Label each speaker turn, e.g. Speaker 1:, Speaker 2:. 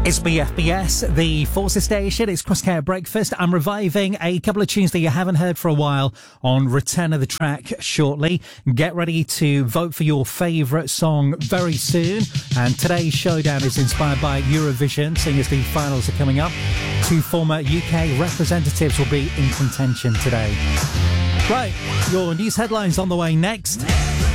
Speaker 1: It's BFBS, the Forces Station. It's Crosscare Breakfast. I'm reviving a couple of tunes that you haven't heard for a while on Return of the Track shortly. Get ready to vote for your favourite song very soon. And today's showdown is inspired by Eurovision, seeing as the finals are coming up. Two former UK representatives will be in contention today. Right, your news headlines on the way next.